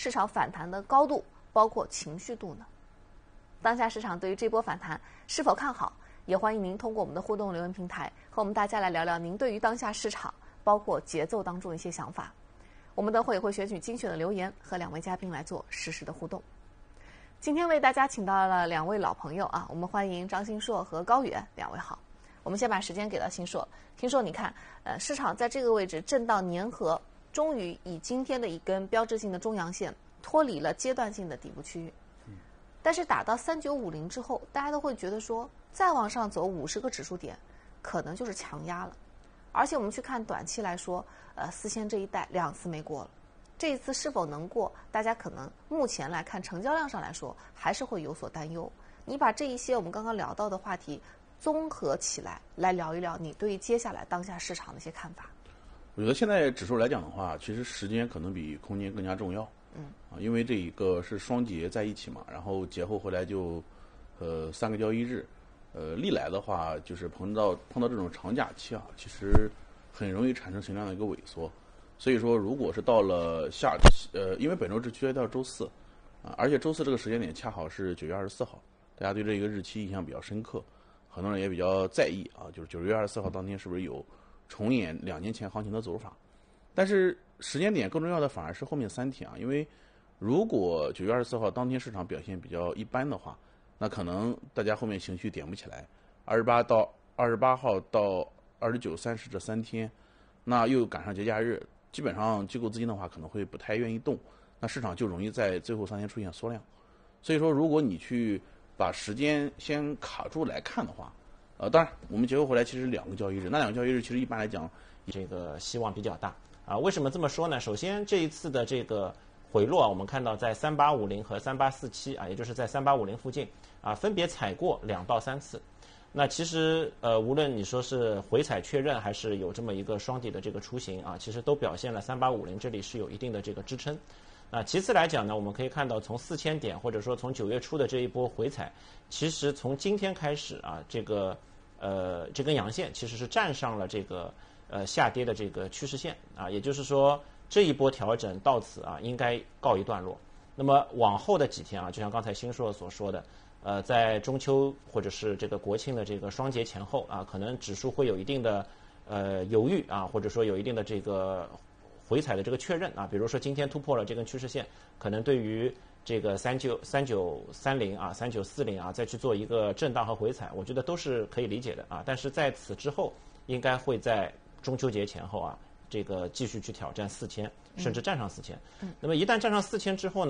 市场反弹的高度，包括情绪度呢？当下市场对于这波反弹是否看好？也欢迎您通过我们的互动留言平台和我们大家来聊聊您对于当下市场包括节奏当中的一些想法。我们等会也会选取精选的留言和2位嘉宾来做实时的互动。今天为大家请到了2位老朋友啊，我们欢迎张新硕和高远，2位好。我们先把时间给到新硕。新硕，你看，市场在这个位置震荡粘合，终于以今天的一根标志性的中阳线脱离了阶段性的底部区域。但是打到3950之后，大家都会觉得说，再往上走50个指数点，可能就是强压了。而且我们去看短期来说，4000这一带2次没过了，这一次是否能过，大家可能目前来看成交量上来说还是会有所担忧。你把这一些我们刚刚聊到的话题综合起来，来聊一聊你对于接下来当下市场的一些看法。 我觉得现在指数来讲的话，其实时间可能比空间更加重要。因为这一个是双节在一起嘛，然后节后回来就3个交易日，历来的话就是碰到这种长假期啊，其实很容易产生形成的一个萎缩。所以说，如果是到了因为本周只需要到周四啊，而且周四这个时间点恰好是9月24号，大家对这个日期印象比较深刻，很多人也比较在意啊，就是9月24号当天是不是有重演2年前行情的走法。但是时间点更重要的反而是后面3天啊，因为如果9月24号当天市场表现比较一般的话，那可能大家后面情绪点不起来。28号到29、30这3天，那又赶上节假日，基本上机构资金的话可能会不太愿意动，那市场就容易在最后3天出现缩量。所以说，如果你去把时间先卡住来看的话，当然我们节后回来其实2个交易日，那2个交易日其实一般来讲这个希望比较大啊。为什么这么说呢？首先这一次的这个回落啊，我们看到在3850和3847啊，也就是在3850附近啊，分别踩过2到3次。那其实无论你说是回踩确认，还是有这么一个双底的这个雏形啊，其实都表现了3850这里是有一定的这个支撑。那其次来讲呢，我们可以看到从4000点或者说从9月初的这一波回踩，其实从今天开始啊，这根阳线其实是站上了这个下跌的这个趋势线啊，也就是说这一波调整到此啊应该告一段落。那么往后的几天啊，就像刚才新硕所说的，在中秋或者是这个国庆的这个双节前后啊，可能指数会有一定的犹豫啊，或者说有一定的这个回踩的这个确认啊，比如说今天突破了这根趋势线，可能对于这个3930啊、3940啊，再去做一个震荡和回踩，我觉得都是可以理解的啊。但是在此之后，应该会在中秋节前后啊，这个继续去挑战4000，甚至站上4000。那么一旦站上4000之后呢？